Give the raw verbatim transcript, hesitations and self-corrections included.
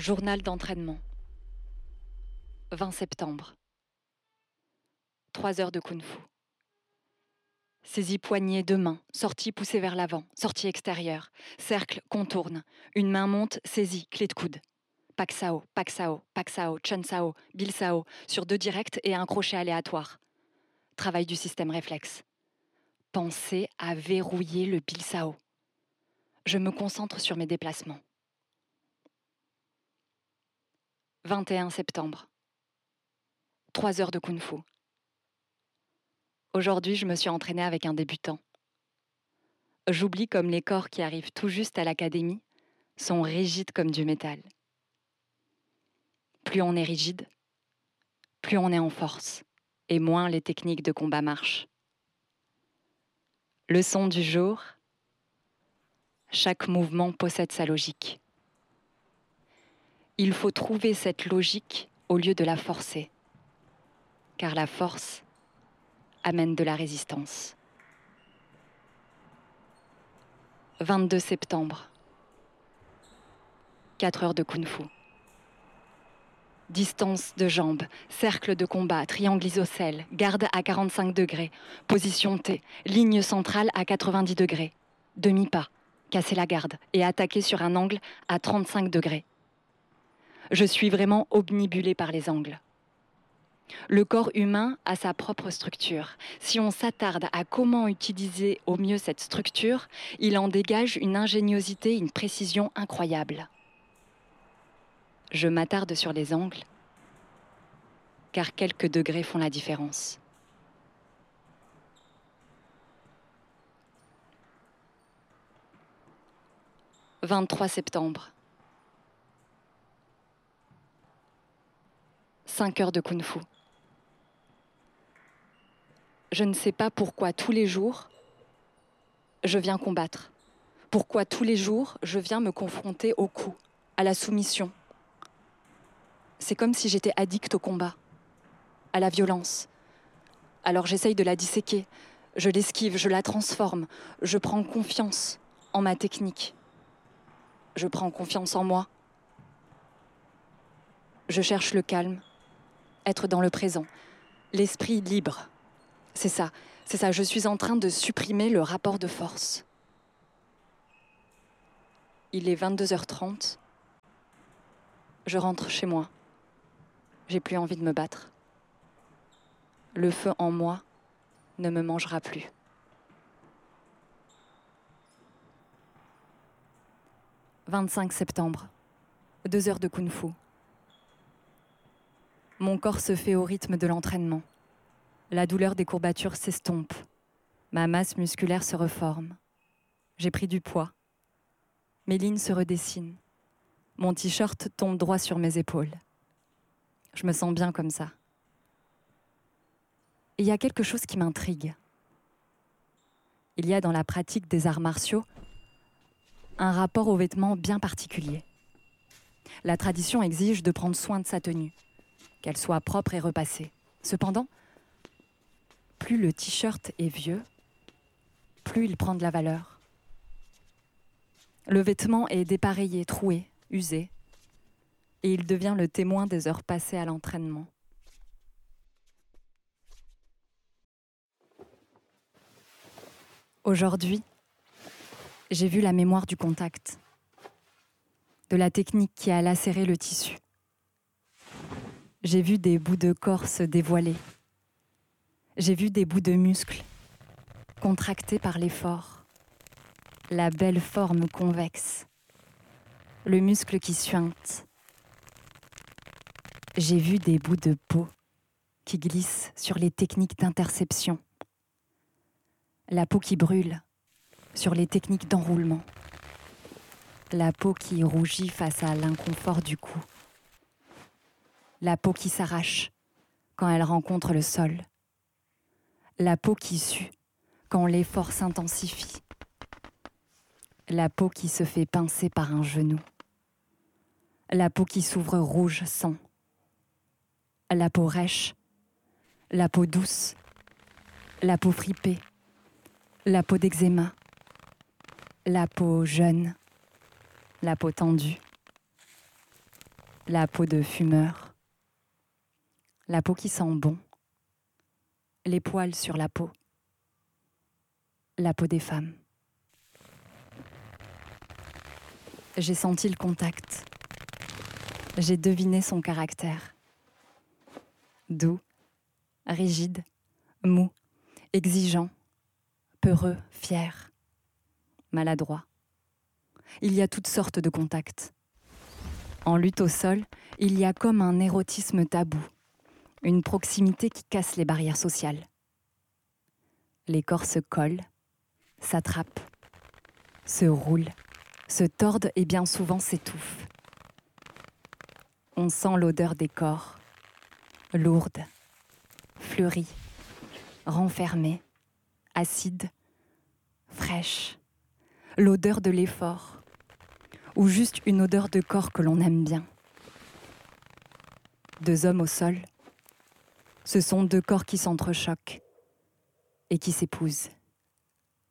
Journal d'entraînement. vingt septembre. trois heures de kung-fu. Saisie poignée, deux mains, sortie poussée vers l'avant, sortie extérieure, cercle, contourne, une main monte, saisie, clé de coude. Paksao, Paksao, Paksao, Chansao, Bilsao, sur deux directs et un crochet aléatoire. Travail du système réflexe. Pensez à verrouiller le Bilsao. Je me concentre sur mes déplacements. vingt et un septembre. trois heures de kung-fu. Aujourd'hui, je me suis entraînée avec un débutant. J'oublie comme les corps qui arrivent tout juste à l'académie sont rigides comme du métal. Plus on est rigide, plus on est en force, et moins les techniques de combat marchent. Leçon du jour, chaque mouvement possède sa logique. Il faut trouver cette logique au lieu de la forcer, car la force amène de la résistance. vingt-deux septembre. quatre heures de kung-fu. Distance de jambes, cercle de combat, triangle isocèle, garde à quarante-cinq degrés, position T, ligne centrale à quatre-vingt-dix degrés, demi-pas, casser la garde et attaquer sur un angle à trente-cinq degrés. Je suis vraiment obnubilée par les angles. Le corps humain a sa propre structure. Si on s'attarde à comment utiliser au mieux cette structure, il en dégage une ingéniosité, une précision incroyable. Je m'attarde sur les angles, car quelques degrés font la différence. vingt-trois septembre. cinq heures de kung-fu. Je ne sais pas pourquoi tous les jours, je viens combattre. Pourquoi tous les jours, je viens me confronter au coup, à la soumission. C'est comme si j'étais addict au combat, à la violence. Alors j'essaye de la disséquer, je l'esquive, je la transforme, je prends confiance en ma technique. Je prends confiance en moi. Je cherche le calme, être dans le présent, l'esprit libre. C'est ça, c'est ça, je suis en train de supprimer le rapport de force. Il est vingt-deux heures trente. Je rentre chez moi. J'ai plus envie de me battre. Le feu en moi ne me mangera plus. vingt-cinq septembre. Deux heures de kung-fu. Mon corps se fait au rythme de l'entraînement. La douleur des courbatures s'estompe. Ma masse musculaire se reforme. J'ai pris du poids. Mes lignes se redessinent. Mon t-shirt tombe droit sur mes épaules. Je me sens bien comme ça. Et il y a quelque chose qui m'intrigue. Il y a dans la pratique des arts martiaux un rapport aux vêtements bien particulier. La tradition exige de prendre soin de sa tenue, qu'elle soit propre et repassée. Cependant, plus le t-shirt est vieux, plus il prend de la valeur. Le vêtement est dépareillé, troué, usé, et il devient le témoin des heures passées à l'entraînement. Aujourd'hui, j'ai vu la mémoire du contact, de la technique qui a lacéré le tissu. J'ai vu des bouts de corps se dévoiler. J'ai vu des bouts de muscles contractés par l'effort. La belle forme convexe. Le muscle qui suinte. J'ai vu des bouts de peau qui glissent sur les techniques d'interception. La peau qui brûle sur les techniques d'enroulement. La peau qui rougit face à l'inconfort du cou. La peau qui s'arrache quand elle rencontre le sol. La peau qui sue quand l'effort s'intensifie. La peau qui se fait pincer par un genou. La peau qui s'ouvre rouge sang. La peau rêche. La peau douce. La peau fripée. La peau d'eczéma. La peau jeune. La peau tendue. la peau de fumeur, la peau qui sent bon, les poils sur la peau, la peau des femmes. J'ai senti le contact, j'ai deviné son caractère. Doux, rigide, mou, exigeant, peureux, fier, maladroit. Il y a toutes sortes de contacts. En lutte au sol, il y a comme un érotisme tabou, une proximité qui casse les barrières sociales. Les corps se collent, s'attrapent, se roulent, se tordent et bien souvent s'étouffent. On sent l'odeur des corps, lourde, fleurie, renfermée, acide, fraîche, l'odeur de l'effort, ou juste une odeur de corps que l'on aime bien. Deux hommes au sol, ce sont deux corps qui s'entrechoquent et qui s'épousent.